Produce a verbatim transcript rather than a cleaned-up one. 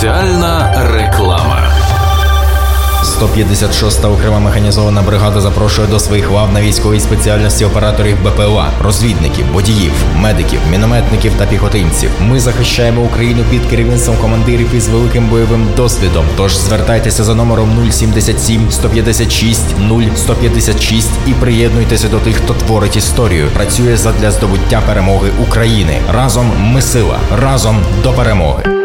Спеціальна реклама. сто п'ятдесят шоста окрема механізована бригада запрошує до своїх лав на військовій спеціальності операторів БПЛА, розвідників, водіїв, медиків, мінометників та піхотинців. Ми захищаємо Україну під керівництвом командирів із великим бойовим досвідом. Тож звертайтеся за номером нуль сімдесят сім сто п'ятдесят шість нуль сто п'ятдесят шість і приєднуйтеся до тих, хто творить історію, працює задля здобуття перемоги України. Разом ми сила, разом до перемоги.